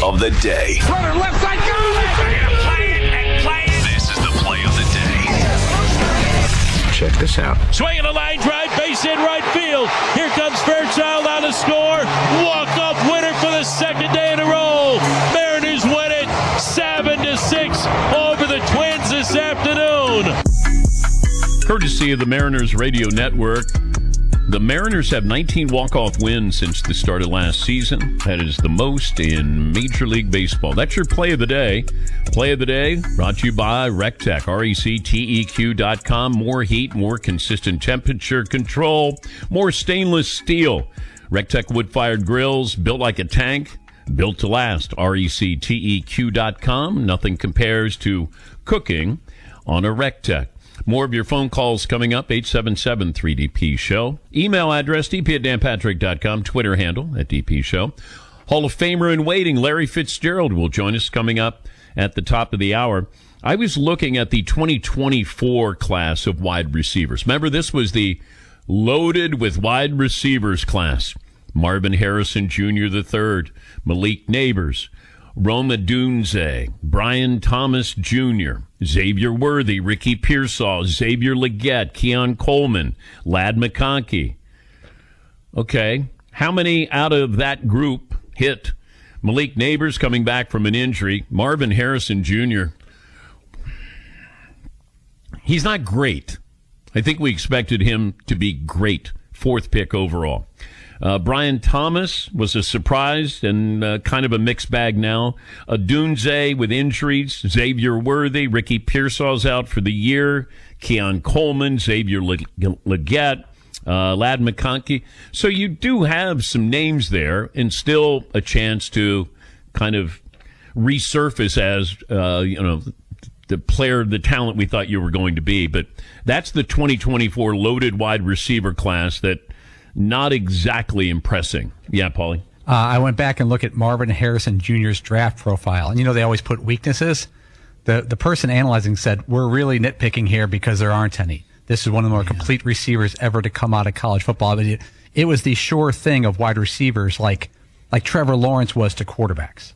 of the day. Runner left side, go! Play it and play it. This is the play of the day. Check this out. Swinging a line drive, base in right field. Here comes Fairchild on the score. Walk-off winner for the second day in a row. Mariners win it 7-6 over the Twins this afternoon. Courtesy of the Mariners Radio Network, the Mariners have 19 walk-off wins since the start of last season. That is the most in Major League Baseball. That's your play of the day. Play of the day brought to you by RecTech, RecTeq.com. More heat, more consistent temperature control, more stainless steel. RecTech wood-fired grills, built like a tank, built to last. RecTeq.com. Nothing compares to cooking on a RecTech. More of your phone calls coming up, 877-3DP-SHOW. Email address, dp@danpatrick.com. Twitter handle, @DP-SHOW. Hall of Famer in waiting, Larry Fitzgerald, will join us coming up at the top of the hour. I was looking at the 2024 class of wide receivers. Remember, this was the loaded with wide receivers class. Marvin Harrison Jr. III, Malik Neighbors, Roma Dunze, Brian Thomas Jr., Xavier Worthy, Ricky Pearsall, Xavier Legette, Keon Coleman, Ladd McConkey. Okay, how many out of that group hit? Malik Neighbors coming back from an injury. Marvin Harrison Jr., he's not great. I think we expected him to be great. 4th pick overall. Brian Thomas was a surprise and kind of a mixed bag now. Dunze with injuries. Xavier Worthy. Ricky Pearsall's out for the year. Keon Coleman. Xavier Legette. Ladd McConkey. So you do have some names there and still a chance to kind of resurface as, the player, the talent we thought you were going to be. But that's the 2024 loaded wide receiver class that not exactly impressing. Yeah, Paulie? I went back and looked at Marvin Harrison Jr.'s draft profile. And, they always put weaknesses. The person analyzing said, we're really nitpicking here because there aren't any. This is one of the more complete receivers ever to come out of college football. But it was the sure thing of wide receivers like Trevor Lawrence was to quarterbacks.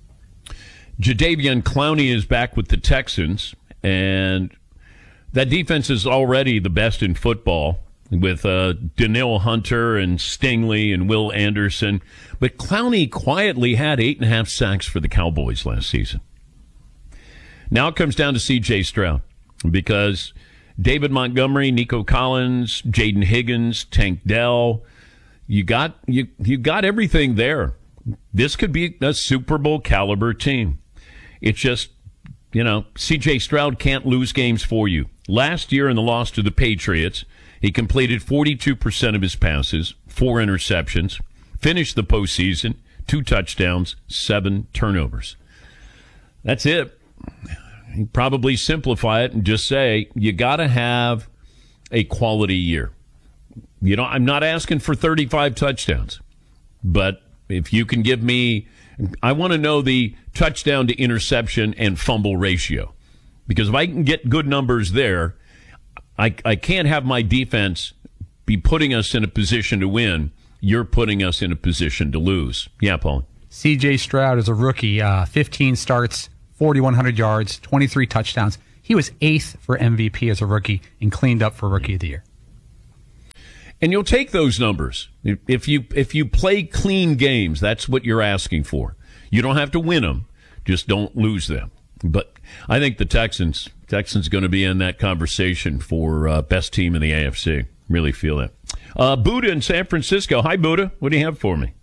Jadeveon Clowney is back with the Texans, and that defense is already the best in football with Danielle Hunter and Stingley and Will Anderson. But Clowney quietly had 8.5 sacks for the Cowboys last season. Now it comes down to C.J. Stroud because David Montgomery, Nico Collins, Jaden Higgins, Tank Dell, you got everything there. This could be a Super Bowl caliber team. It's just, C.J. Stroud can't lose games for you. Last year in the loss to the Patriots, he completed 42% of his passes, 4 interceptions, finished the postseason, 2 touchdowns, 7 turnovers. That's it. You probably simplify it and just say, you got to have a quality year. I'm not asking for 35 touchdowns, but if you can give me, I want to know the touchdown to interception and fumble ratio. Because if I can get good numbers there, I can't have my defense be putting us in a position to win. You're putting us in a position to lose. Yeah, Paul. C.J. Stroud is a rookie, 15 starts, 4,100 yards, 23 touchdowns. He was 8th for MVP as a rookie and cleaned up for Rookie of the Year. And you'll take those numbers. If you play clean games, that's what you're asking for. You don't have to win them. Just don't lose them. But I think the Texans going to be in that conversation for best team in the AFC. Really feel that. Buddha in San Francisco. Hi, Buddha. What do you have for me?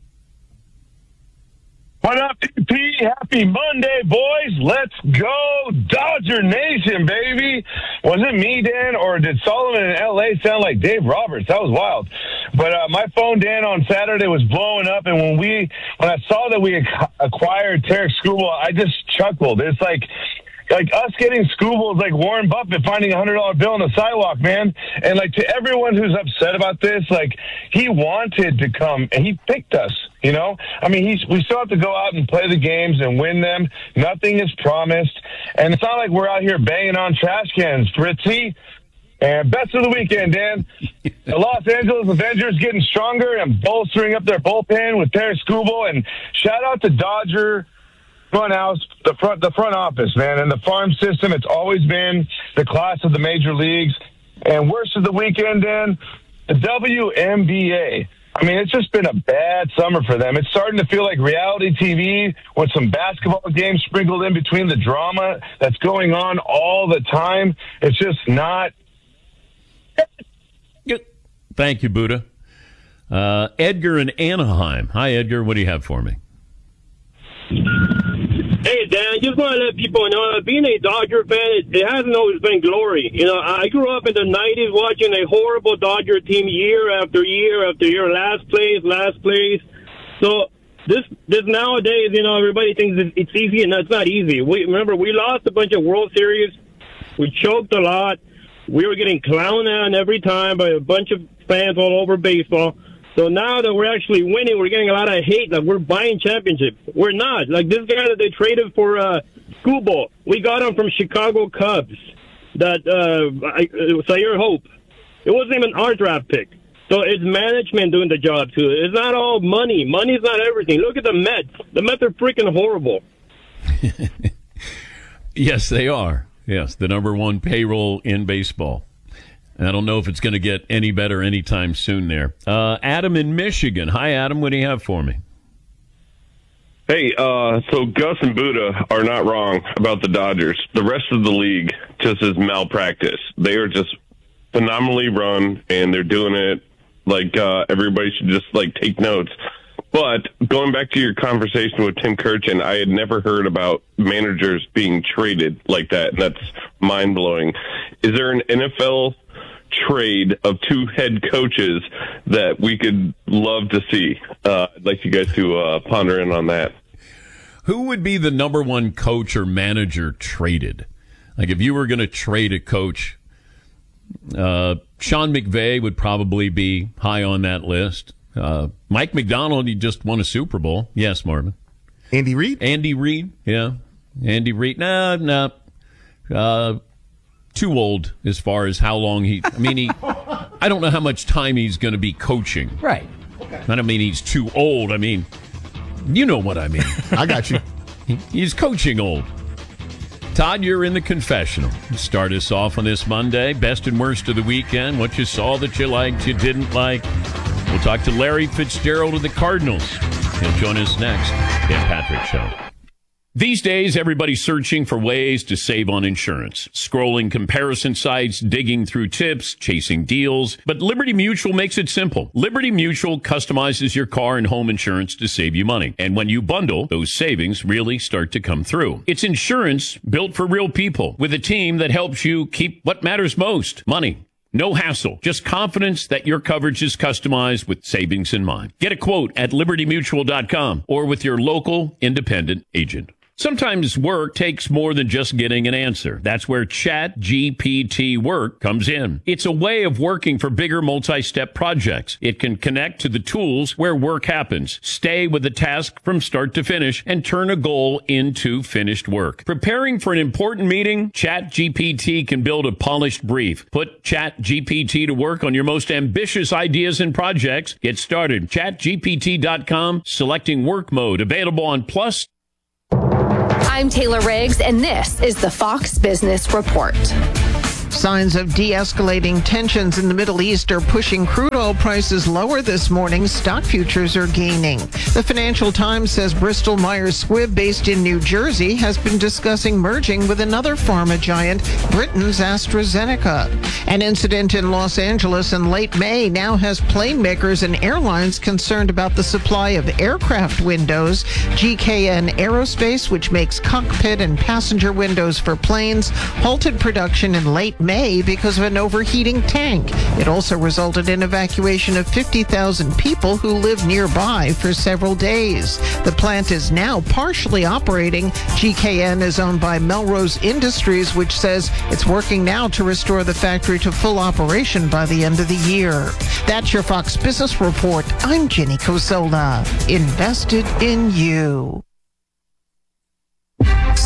What up, DP? Happy Monday, boys. Let's go Dodger Nation, baby. Was it me, Dan, or did Solomon in L.A. sound like Dave Roberts? That was wild. But my phone, Dan, on Saturday was blowing up, and when I saw that we acquired Tarek Skubal, I just chuckled. It's like us getting Skubal is like Warren Buffett finding a $100 bill on the sidewalk, man. And like to everyone who's upset about this, like he wanted to come and he picked us. I mean, we still have to go out and play the games and win them. Nothing is promised. And it's not like we're out here banging on trash cans, Fritzy. And best of the weekend, Dan. The Los Angeles Avengers getting stronger and bolstering up their bullpen with Tarek Skubal. And shout out to Dodger front house, the front office, man, and the farm system. It's always been the class of the major leagues. And worst of the weekend, Dan, the WNBA. I mean, it's just been a bad summer for them. It's starting to feel like reality TV with some basketball games sprinkled in between the drama that's going on all the time. It's just not. Thank you, Buddha. Edgar in Anaheim. Hi, Edgar. What do you have for me? Hey, Dan, just want to let people know, being a Dodger fan, it hasn't always been glory. You know, I grew up in the 90s watching a horrible Dodger team year after year after year, last place. So this nowadays, you know, everybody thinks it's easy, and that's not easy. We lost a bunch of World Series. We choked a lot. We were getting clowned on every time by a bunch of fans all over baseball. So now that we're actually winning, we're getting a lot of hate. Like, we're buying championships. We're not. Like, this guy that they traded for Skubal, we got him from Chicago Cubs. Zaire Hope. It wasn't even our draft pick. So it's management doing the job, too. It's not all money. Money's not everything. Look at the Mets. The Mets are freaking horrible. Yes, they are. Yes, the number one payroll in baseball. I don't know if it's going to get any better anytime soon there. Adam in Michigan. Hi, Adam. What do you have for me? Hey, so Gus and Buddha are not wrong about the Dodgers. The rest of the league just is malpractice. They are just phenomenally run, and they're doing it like everybody should just like take notes. But going back to your conversation with Tim Kurkjian, I had never heard about managers being traded like that, and that's mind-blowing. Is there an NFL trade of two head coaches that we could love to see? I'd like you guys to ponder in on that. Who would be the number one coach or manager traded? Like, if you were going to trade a coach, Sean McVay would probably be high on that list. Mike McDonald, he just won a Super Bowl. Yes, Marvin. Andy Reid? Andy Reid, yeah. Andy Reid. No. Too old as far as how long I don't know how much time he's going to be coaching. Right. Okay. I don't mean he's too old. I mean, you know what I mean. I got you. He's coaching old. Todd, you're in the confessional. Start us off on this Monday. Best and worst of the weekend. What you saw that you liked, you didn't like. We'll talk to Larry Fitzgerald of the Cardinals. He'll join us next. Dan Patrick Show. These days, everybody's searching for ways to save on insurance. Scrolling comparison sites, digging through tips, chasing deals. But Liberty Mutual makes it simple. Liberty Mutual customizes your car and home insurance to save you money. And when you bundle, those savings really start to come through. It's insurance built for real people with a team that helps you keep what matters most, money. No hassle, just confidence that your coverage is customized with savings in mind. Get a quote at libertymutual.com or with your local independent agent. Sometimes work takes more than just getting an answer. That's where ChatGPT Work comes in. It's a way of working for bigger multi-step projects. It can connect to the tools where work happens, stay with the task from start to finish, and turn a goal into finished work. Preparing for an important meeting? ChatGPT can build a polished brief. Put ChatGPT to work on your most ambitious ideas and projects. Get started. ChatGPT.com, selecting work mode. Available on Plus. I'm Taylor Riggs, and this is the Fox Business Report. Signs of de-escalating tensions in the Middle East are pushing crude oil prices lower this morning. Stock futures are gaining. The Financial Times says Bristol Myers Squibb, based in New Jersey, has been discussing merging with another pharma giant, Britain's AstraZeneca. An incident in Los Angeles in late May now has plane makers and airlines concerned about the supply of aircraft windows. GKN Aerospace, which makes cockpit and passenger windows for planes, halted production in late May because of an overheating tank. It also resulted in evacuation of 50,000 people who live nearby for several days. The plant is now partially operating. GKN is owned by Melrose Industries, which says it's working now to restore the factory to full operation by the end of the year. That's your Fox Business Report. I'm Jenny Cosola. Invested in you.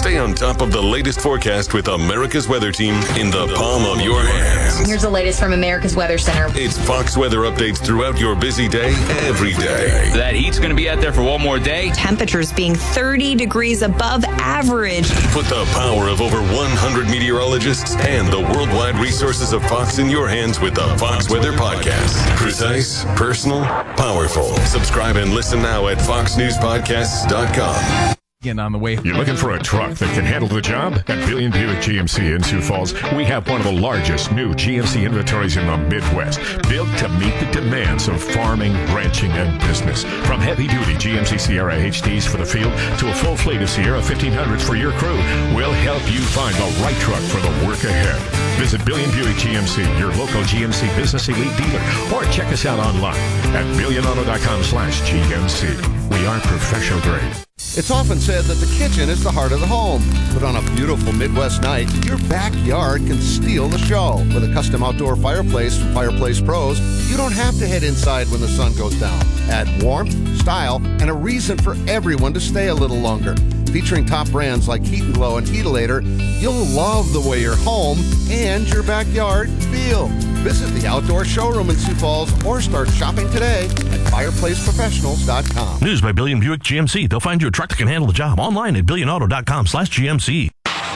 Stay on top of the latest forecast with America's Weather Team in the palm of your hands. Here's the latest from America's Weather Center. It's Fox weather updates throughout your busy day, every day. That heat's going to be out there for one more day. Temperatures being 30 degrees above average. Put the power of over 100 meteorologists and the worldwide resources of Fox in your hands with the Fox Weather Podcast. Precise, personal, powerful. Subscribe and listen now at foxnewspodcasts.com. On the way. You're looking for a truck that can handle the job? At Billion Buick GMC in Sioux Falls, we have one of the largest new GMC inventories in the Midwest, built to meet the demands of farming, ranching, and business. From heavy-duty GMC Sierra HDs for the field to a full fleet of Sierra 1500s for your crew, we'll help you find the right truck for the work ahead. Visit Billion Buick GMC, your local GMC Business Elite dealer, or check us out online at billionauto.com/GMC. We are professional grade. It's often said that the kitchen is the heart of the home, but on a beautiful Midwest night, your backyard can steal the show. With a custom outdoor fireplace from Fireplace Pros, you don't have to head inside when the sun goes down. Add warmth, style, and a reason for everyone to stay a little longer. Featuring top brands like Heat & Glow and Heatolator, you'll love the way your home and your backyard feel. Visit the outdoor showroom in Sioux Falls or start shopping today at fireplaceprofessionals.com. News by Billion Buick GMC. They'll find you a truck that can handle the job online at billionauto.com/GMC.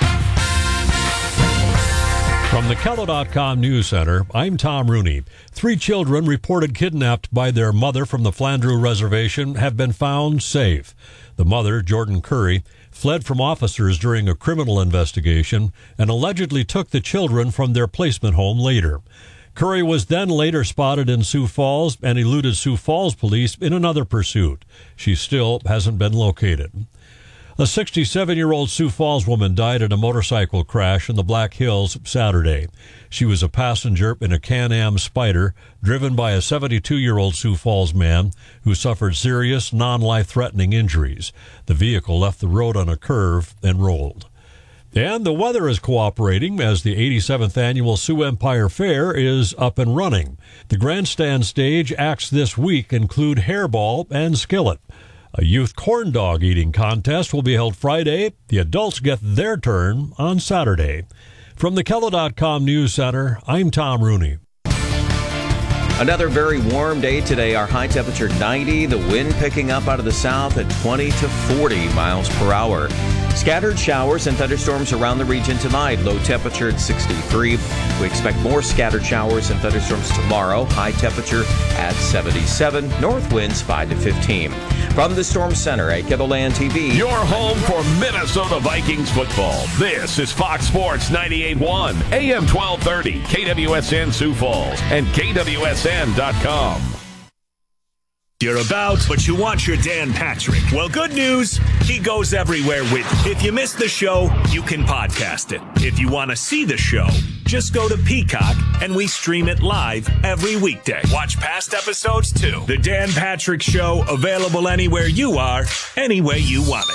From the Kello.com News Center, I'm Tom Rooney. 3 children reported kidnapped by their mother from the Flandreau Reservation have been found safe. The mother, Jordan Curry, fled from officers during a criminal investigation and allegedly took the children from their placement home later. Curry was then later spotted in Sioux Falls and eluded Sioux Falls police in another pursuit. She still hasn't been located. A 67-year-old Sioux Falls woman died in a motorcycle crash in the Black Hills Saturday. She was a passenger in a Can-Am Spyder driven by a 72-year-old Sioux Falls man who suffered serious, non-life-threatening injuries. The vehicle left the road on a curve and rolled. And the weather is cooperating as the 87th annual Sioux Empire Fair is up and running. The grandstand stage acts this week include Hairball and Skillet. A youth corn dog eating contest will be held Friday. The adults get their turn on Saturday. From the Kello.com News Center, I'm Tom Rooney. Another very warm day today. Our high temperature 90, the wind picking up out of the south at 20 to 40 miles per hour. Scattered showers and thunderstorms around the region tonight. Low temperature at 63. We expect more scattered showers and thunderstorms tomorrow. High temperature at 77. North winds 5 to 15. From the Storm Center at Kettleland TV. Your home for Minnesota Vikings football. This is Fox Sports 98.1, AM 1230, KWSN Sioux Falls, and KWSN.com. You're about, but you want your Dan Patrick. Well, good news, he goes everywhere with you. If you missed the show, you can podcast it. If you want to see the show, just go to Peacock, and we stream it live every weekday. Watch past episodes, too. The Dan Patrick Show, available anywhere you are, any way you want it.